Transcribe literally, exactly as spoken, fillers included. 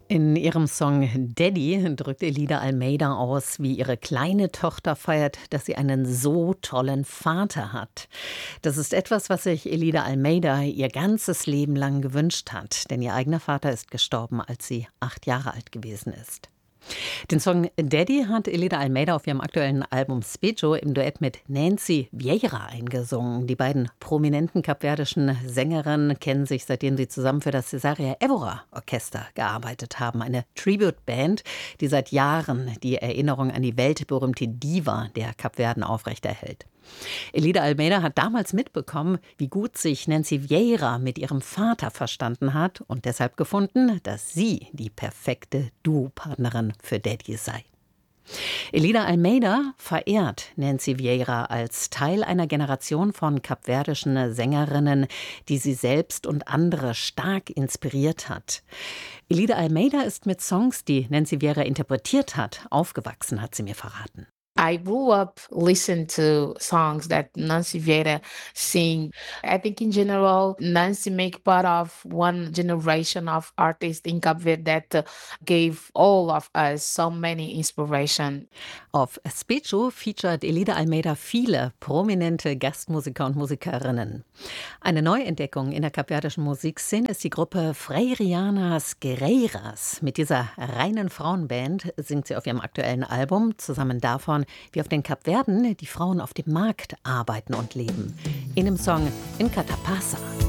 In ihrem Song „Daddy“ drückt Elida Almeida aus, wie ihre kleine Tochter feiert, dass sie einen so tollen Vater hat. Das ist etwas, was sich Elida Almeida ihr ganzes Leben lang gewünscht hat, denn ihr eigener Vater ist gestorben, als sie acht Jahre alt gewesen ist. Den Song „Daddy“ hat Elida Almeida auf ihrem aktuellen Album „Spejo“ im Duett mit Nancy Vieira eingesungen. Die beiden prominenten kapverdischen Sängerinnen kennen sich, seitdem sie zusammen für das Cesaria Evora Orchester gearbeitet haben. Eine Tribute-Band, die seit Jahren die Erinnerung an die weltberühmte Diva der Kapverden aufrechterhält. Elida Almeida hat damals mitbekommen, wie gut sich Nancy Vieira mit ihrem Vater verstanden hat und deshalb gefunden, dass sie die perfekte Duopartnerin für Daddy sei. Elida Almeida verehrt Nancy Vieira als Teil einer Generation von kapverdischen Sängerinnen, die sie selbst und andere stark inspiriert hat. Elida Almeida ist mit Songs, die Nancy Vieira interpretiert hat, aufgewachsen, hat sie mir verraten. I grew up listening to songs that Nancy Vieira sing. I think in general, Nancy make part of one generation of artists in Cape Verde that uh, gave all of us so many inspiration. Auf Spejo featuret Elida Almeida viele prominente Gastmusiker und Musikerinnen. Eine Neuentdeckung in der kapverdischen Musikszene ist die Gruppe Freirianas Guerreiras. Mit dieser reinen Frauenband singt sie auf ihrem aktuellen Album zusammen davon, wie auf den Kapverden die Frauen auf dem Markt arbeiten und leben. In dem Song In Catapasa.